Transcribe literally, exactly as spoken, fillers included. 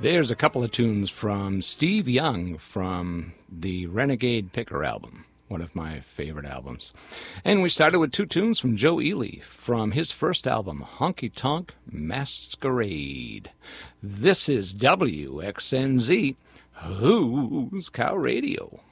There's a couple of tunes from Steve Young from the Renegade Picker album, one of my favorite albums. And we started with two tunes from Joe Ely from his first album, Honky Tonk Masquerade. This is W X N Z, Who's Cow Radio?